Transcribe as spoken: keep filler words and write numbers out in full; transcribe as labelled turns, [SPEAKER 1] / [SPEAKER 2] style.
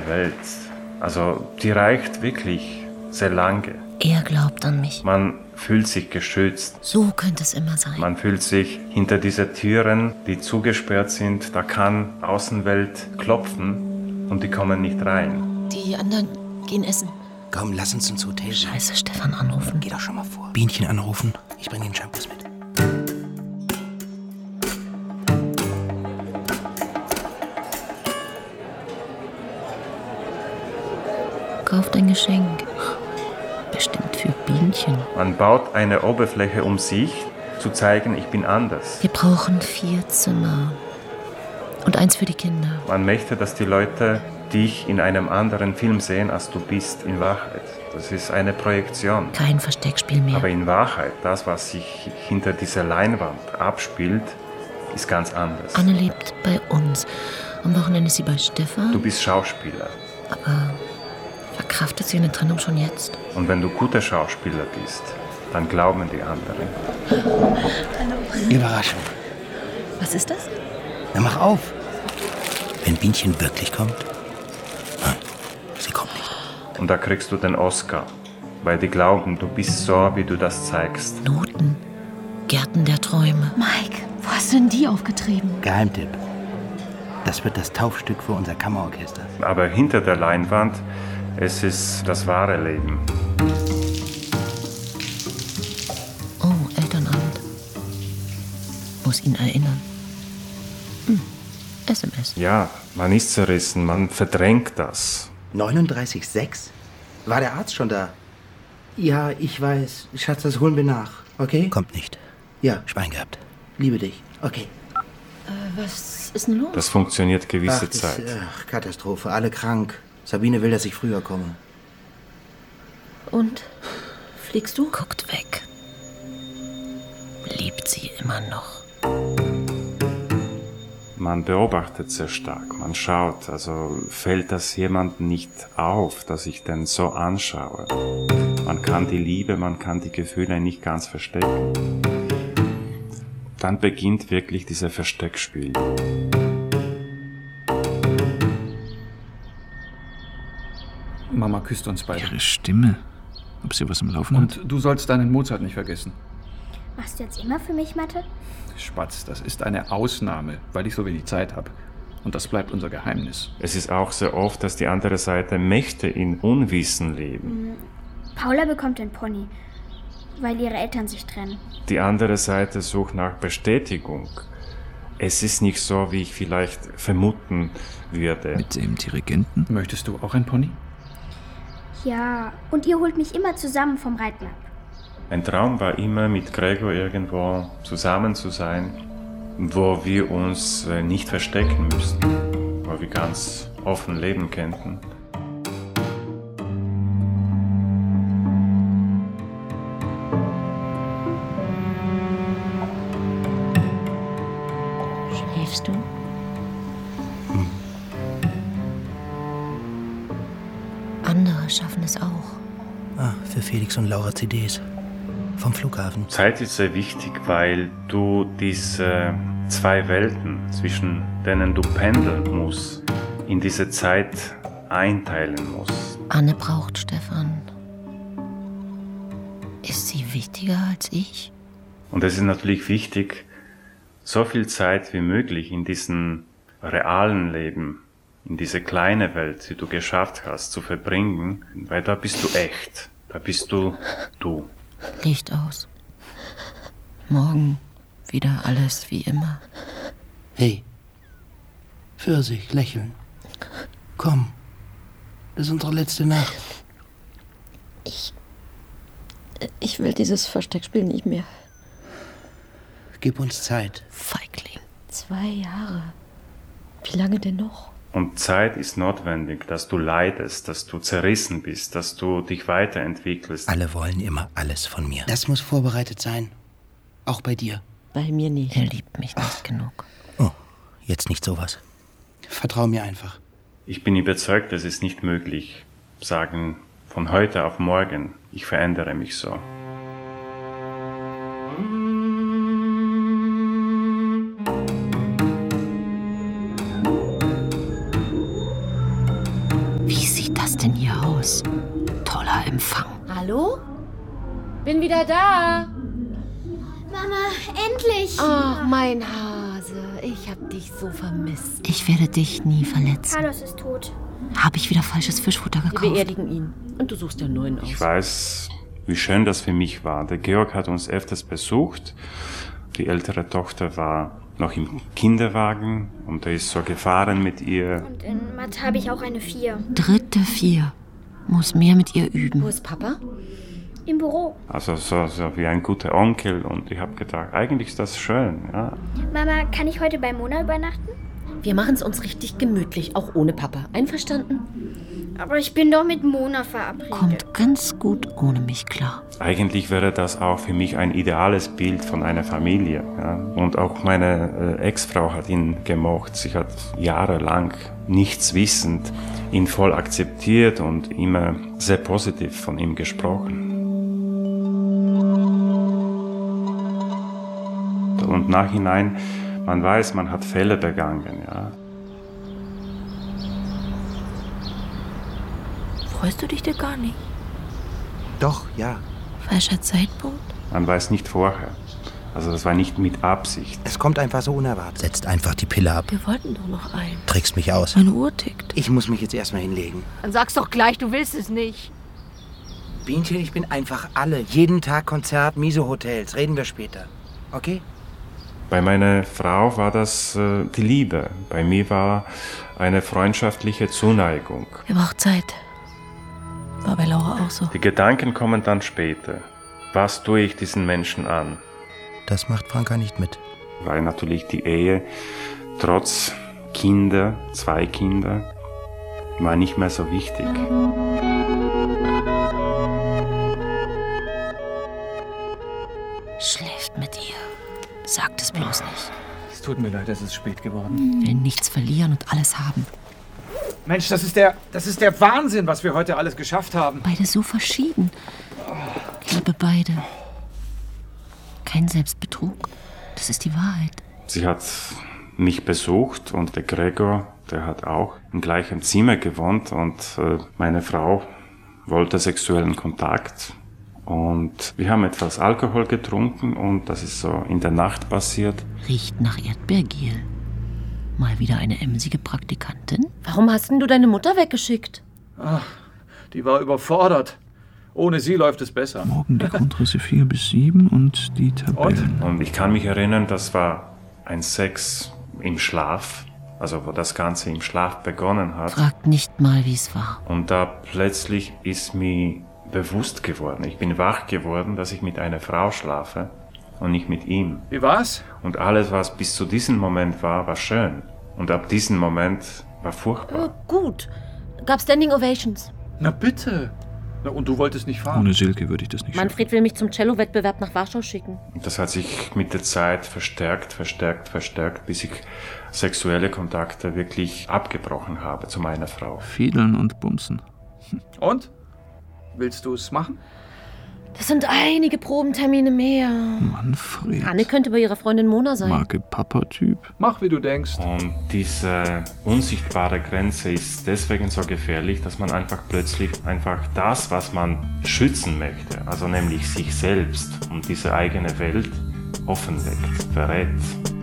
[SPEAKER 1] Welt, also die reicht wirklich sehr lange.
[SPEAKER 2] Er glaubt an mich.
[SPEAKER 1] Man fühlt sich geschützt.
[SPEAKER 2] So könnte es immer sein.
[SPEAKER 1] Man fühlt sich hinter diese Türen, die zugesperrt sind, da kann Außenwelt klopfen und die kommen nicht rein.
[SPEAKER 2] Die anderen gehen essen.
[SPEAKER 3] Komm, lass uns ins Hotel.
[SPEAKER 2] Scheiße, Stefan anrufen.
[SPEAKER 3] Geh doch schon mal vor. Bienchen anrufen. Ich bring den Shampoos mit.
[SPEAKER 2] Kauft ein Geschenk. Bestimmt für Bienchen.
[SPEAKER 1] Man baut eine Oberfläche, um sich zu zeigen, ich bin anders.
[SPEAKER 2] Wir brauchen vier Zimmer. Und eins für die Kinder.
[SPEAKER 1] Man möchte, dass die Leute dich in einem anderen Film sehen, als du bist in Wahrheit. Das ist eine Projektion.
[SPEAKER 2] Kein Versteckspiel mehr.
[SPEAKER 1] Aber in Wahrheit, das, was sich hinter dieser Leinwand abspielt, ist ganz anders.
[SPEAKER 2] Anne lebt bei uns. Am Wochenende ist sie bei Stefan.
[SPEAKER 1] Du bist Schauspieler.
[SPEAKER 2] Aber verkraftet sie eine Trennung schon jetzt?
[SPEAKER 1] Und wenn du guter Schauspieler bist, dann glauben die anderen.
[SPEAKER 2] Hallo.
[SPEAKER 3] Überraschung.
[SPEAKER 2] Was ist das?
[SPEAKER 3] Na, mach auf. Wenn Bienchen wirklich kommt. Nein, sie kommt nicht.
[SPEAKER 1] Und da kriegst du den Oscar, weil die glauben, du bist so, wie du das zeigst.
[SPEAKER 2] Noten. Gärten der Träume.
[SPEAKER 4] Mike, wo hast du denn die aufgetrieben?
[SPEAKER 3] Geheimtipp. Das wird das Taufstück für unser Kammerorchester.
[SPEAKER 1] Aber hinter der Leinwand, es ist das wahre Leben.
[SPEAKER 2] Oh, Elternabend. Muss ihn erinnern. Hm. S M S.
[SPEAKER 1] Ja, man ist zerrissen, man verdrängt das.
[SPEAKER 3] neununddreißig Komma sechs? War der Arzt schon da? Ja, ich weiß. Schatz, das holen wir nach, okay? Kommt nicht. Ja. Schwein gehabt. Liebe dich. Okay.
[SPEAKER 2] Äh, was ist denn los?
[SPEAKER 1] Das funktioniert gewisse
[SPEAKER 3] Ach, das,
[SPEAKER 1] Zeit.
[SPEAKER 3] Ach, Katastrophe. Alle krank. Sabine will, dass ich früher komme.
[SPEAKER 2] Und? Fliegst du? Guckt weg. Liebt sie immer noch.
[SPEAKER 1] Man beobachtet sehr stark, man schaut, also fällt das jemandem nicht auf, dass ich den so anschaue. Man kann die Liebe, man kann die Gefühle nicht ganz verstecken. Dann beginnt wirklich dieses Versteckspiel.
[SPEAKER 5] Mama küsst uns beide.
[SPEAKER 6] Ihre Stimme. Ob sie was im Laufen hat?
[SPEAKER 5] Und du sollst deinen Mozart nicht vergessen.
[SPEAKER 7] Machst du jetzt immer für mich Mathe?
[SPEAKER 5] Spatz, das ist eine Ausnahme, weil ich so wenig Zeit habe. Und das bleibt unser Geheimnis.
[SPEAKER 1] Es ist auch sehr oft, dass die andere Seite möchte in Unwissen leben.
[SPEAKER 7] Paula bekommt den Pony, weil ihre Eltern sich trennen.
[SPEAKER 1] Die andere Seite sucht nach Bestätigung. Es ist nicht so, wie ich vielleicht vermuten würde.
[SPEAKER 6] Mit dem Dirigenten?
[SPEAKER 5] Möchtest du auch ein Pony?
[SPEAKER 7] Ja, und ihr holt mich immer zusammen vom Reiten ab.
[SPEAKER 1] Ein Traum war immer, mit Gregor irgendwo zusammen zu sein, wo wir uns nicht verstecken müssten, wo wir ganz offen leben könnten.
[SPEAKER 2] Schläfst du?
[SPEAKER 1] Hm.
[SPEAKER 2] Andere schaffen es auch.
[SPEAKER 3] Ah, für Felix und Laura C Ds. Vom Flughafen.
[SPEAKER 1] Zeit ist sehr wichtig, weil du diese zwei Welten, zwischen denen du pendeln musst, in diese Zeit einteilen musst.
[SPEAKER 2] Anne braucht Stefan. Ist sie wichtiger als ich?
[SPEAKER 1] Und es ist natürlich wichtig, so viel Zeit wie möglich in diesem realen Leben, in diese kleine Welt, die du geschafft hast, zu verbringen, weil da bist du echt, da bist du du.
[SPEAKER 2] Licht aus. Morgen wieder alles wie immer.
[SPEAKER 3] Hey, Pfirsich, lächeln. Komm, das ist unsere letzte Nacht.
[SPEAKER 2] Ich... Ich will dieses Versteckspiel nicht mehr.
[SPEAKER 3] Gib uns Zeit.
[SPEAKER 2] Feigling. Zwei Jahre. Wie lange denn noch?
[SPEAKER 1] Und Zeit ist notwendig, dass du leidest, dass du zerrissen bist, dass du dich weiterentwickelst.
[SPEAKER 3] Alle wollen immer alles von mir. Das muss vorbereitet sein. Auch bei dir.
[SPEAKER 2] Bei mir nicht. Er liebt mich nicht genug.
[SPEAKER 3] Oh, jetzt nicht sowas. Vertrau mir einfach.
[SPEAKER 1] Ich bin überzeugt, es ist nicht möglich, sagen von heute auf morgen, ich verändere mich so.
[SPEAKER 4] Wie sieht das denn hier aus? Toller Empfang.
[SPEAKER 2] Hallo? Bin wieder da.
[SPEAKER 7] Mama, endlich!
[SPEAKER 2] Ach, mein Hase, ich hab dich so vermisst.
[SPEAKER 4] Ich werde dich nie verletzen.
[SPEAKER 7] Carlos ist tot.
[SPEAKER 4] Habe ich wieder falsches Fischfutter gekauft?
[SPEAKER 2] Wir beerdigen ihn. Und du suchst den neuen aus.
[SPEAKER 1] Ich weiß, wie schön das für mich war. Der Georg hat uns öfters besucht. Die ältere Tochter war noch im Kinderwagen und er ist so gefahren mit ihr.
[SPEAKER 7] Und in Mathe habe ich auch eine vier.
[SPEAKER 4] Dritte vier. Muss mehr mit ihr üben.
[SPEAKER 2] Wo ist Papa?
[SPEAKER 7] Im Büro.
[SPEAKER 1] Also so, so wie ein guter Onkel und ich habe gedacht, eigentlich ist das schön. Ja.
[SPEAKER 7] Mama, kann ich heute bei Mona übernachten?
[SPEAKER 2] Wir machen es uns richtig gemütlich, auch ohne Papa. Einverstanden?
[SPEAKER 7] Aber ich bin doch mit Mona verabredet.
[SPEAKER 4] Kommt ganz gut ohne mich klar.
[SPEAKER 1] Eigentlich wäre das auch für mich ein ideales Bild von einer Familie. Ja. Und auch meine äh, Ex-Frau hat ihn gemocht. Sie hat jahrelang nichts wissend ihn voll akzeptiert und immer sehr positiv von ihm gesprochen. Und nachhinein, man weiß, man hat Fehler begangen. Ja.
[SPEAKER 4] Freust du dich dir gar nicht?
[SPEAKER 3] Doch, ja.
[SPEAKER 4] Falscher Zeitpunkt?
[SPEAKER 1] Man weiß nicht vorher. Also das war nicht mit Absicht.
[SPEAKER 3] Es kommt einfach so unerwartet. Setzt einfach die Pille ab.
[SPEAKER 4] Wir wollten doch noch einen.
[SPEAKER 3] Trickst mich aus.
[SPEAKER 4] Meine Uhr tickt.
[SPEAKER 3] Ich muss mich jetzt erstmal hinlegen.
[SPEAKER 2] Dann sag's doch gleich, du willst es nicht.
[SPEAKER 3] Bienchen, ich bin einfach alle. Jeden Tag Konzert, miese Hotels. Reden wir später. Okay?
[SPEAKER 1] Bei meiner Frau war das äh, die Liebe. Bei mir war eine freundschaftliche Zuneigung.
[SPEAKER 4] Wir brauchen Zeit. War bei Laura auch so.
[SPEAKER 1] Die Gedanken kommen dann später. Was tue ich diesen Menschen an?
[SPEAKER 3] Das macht Franka nicht mit.
[SPEAKER 1] Weil natürlich die Ehe, trotz Kinder, zwei Kinder, war nicht mehr so wichtig.
[SPEAKER 4] Schläft mit ihr. Sagt es bloß nicht.
[SPEAKER 5] Es tut mir leid, es ist spät geworden.
[SPEAKER 4] Will nichts verlieren und alles haben.
[SPEAKER 5] Mensch, das ist der, das ist der Wahnsinn, was wir heute alles geschafft haben.
[SPEAKER 4] Beide so verschieden. Ich liebe beide. Kein Selbstbetrug. Das ist die Wahrheit.
[SPEAKER 1] Sie hat mich besucht und der Gregor, der hat auch im gleichen Zimmer gewohnt und äh, meine Frau wollte sexuellen Kontakt. Und wir haben etwas Alkohol getrunken und das ist so in der Nacht passiert.
[SPEAKER 4] Riecht nach Erdbeergel. Mal wieder eine emsige Praktikantin?
[SPEAKER 2] Warum hast denn du deine Mutter weggeschickt?
[SPEAKER 5] Ach, die war überfordert. Ohne sie läuft es besser.
[SPEAKER 6] Morgen die Grundrisse vier bis sieben und die Tabellen.
[SPEAKER 1] Und ich kann mich erinnern, das war ein Sex im Schlaf, also wo das Ganze im Schlaf begonnen hat.
[SPEAKER 4] Fragt nicht mal, wie es war.
[SPEAKER 1] Und da plötzlich ist mir bewusst geworden, ich bin wach geworden, dass ich mit einer Frau schlafe und nicht mit ihm.
[SPEAKER 5] Wie war's?
[SPEAKER 1] Und alles, was bis zu diesem Moment war, war schön. Und ab diesem Moment war furchtbar.
[SPEAKER 2] Äh, gut. Gab Standing Ovations.
[SPEAKER 5] Na bitte. Na, und du wolltest nicht fahren?
[SPEAKER 6] Ohne Silke würde ich das nicht schaffen.
[SPEAKER 2] Manfred will mich zum Cello-Wettbewerb nach Warschau schicken.
[SPEAKER 1] Und das hat sich mit der Zeit verstärkt, verstärkt, verstärkt, bis ich sexuelle Kontakte wirklich abgebrochen habe zu meiner Frau.
[SPEAKER 6] Fiedeln und bumsen.
[SPEAKER 5] Und? Willst du es machen?
[SPEAKER 2] Das sind einige Probentermine mehr.
[SPEAKER 6] Manfred.
[SPEAKER 2] Anne könnte bei ihrer Freundin Mona sein.
[SPEAKER 6] Marke-Papa-Typ.
[SPEAKER 5] Mach, wie du denkst.
[SPEAKER 1] Und diese unsichtbare Grenze ist deswegen so gefährlich, dass man einfach plötzlich einfach das, was man schützen möchte, also nämlich sich selbst und diese eigene Welt, offenlegt, verrät.